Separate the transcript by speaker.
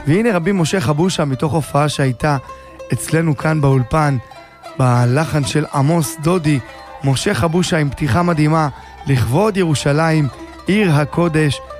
Speaker 1: והנה רבי משה חבושה מתוך הופעה שהייתה אצלנו כאן באולפן, בלחן של עמוס דודי, משה חבושה עם פתיחה מדהימה לכבוד ירושלים, עיר הקודש.